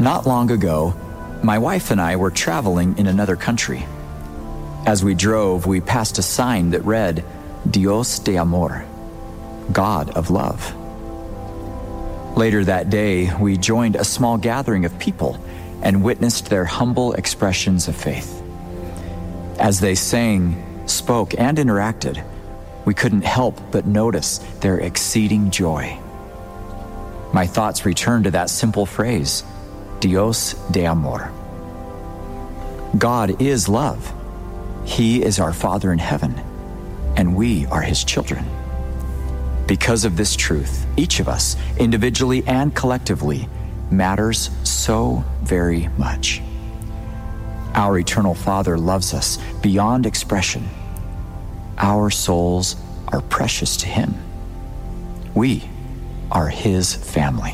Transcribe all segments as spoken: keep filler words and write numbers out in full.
Not long ago, my wife and I were traveling in another country. As we drove, we passed a sign that read, Dios de Amor, God of Love. Later that day, we joined a small gathering of people and witnessed their humble expressions of faith. As they sang, spoke, and interacted, we couldn't help but notice their exceeding joy. My thoughts returned to that simple phrase, Dios de Amor. God is love. He is our Father in heaven, and we are His children. Because of this truth, each of us, individually and collectively, matters so very much. Our eternal Father loves us beyond expression. Our souls are precious to Him. We are His family.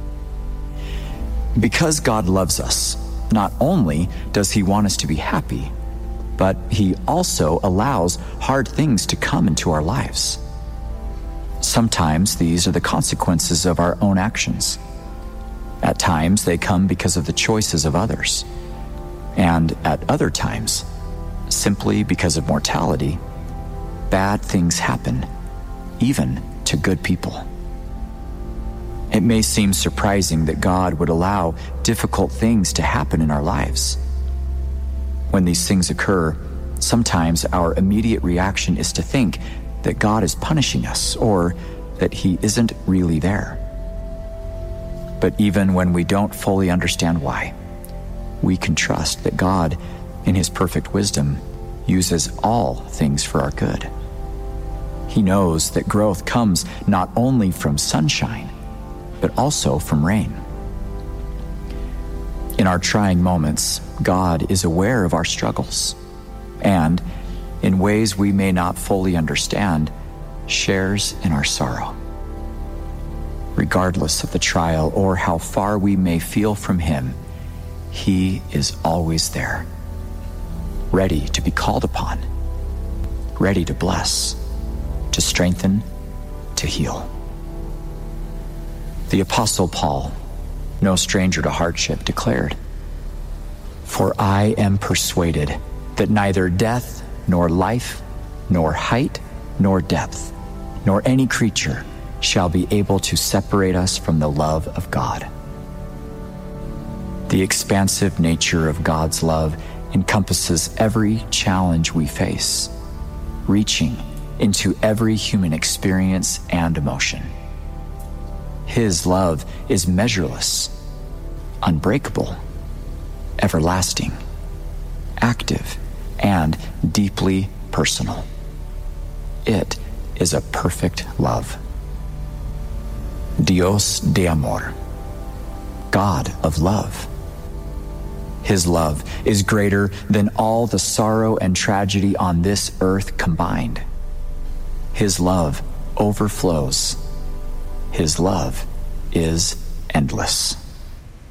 Because God loves us, not only does He want us to be happy, but He also allows hard things to come into our lives. Sometimes these are the consequences of our own actions. At times they come because of the choices of others. And at other times, simply because of mortality, bad things happen, even to good people. It may seem surprising that God would allow difficult things to happen in our lives. When these things occur, sometimes our immediate reaction is to think that God is punishing us or that He isn't really there. But even when we don't fully understand why, we can trust that God, in His perfect wisdom, uses all things for our good. He knows that growth comes not only from sunshine, but also from rain. In our trying moments, God is aware of our struggles and, in ways we may not fully understand, shares in our sorrow. Regardless of the trial or how far we may feel from Him, He is always there, ready to be called upon, ready to bless, to strengthen, to heal. The Apostle Paul, no stranger to hardship, declared, "For I am persuaded that neither death, nor life, nor height, nor depth, nor any creature shall be able to separate us from the love of God." The expansive nature of God's love encompasses every challenge we face, reaching into every human experience and emotion. His love is measureless, unbreakable, everlasting, active, and deeply personal. It is a perfect love. Dios de Amor, God of love. His love is greater than all the sorrow and tragedy on this earth combined. His love overflows. His love is endless.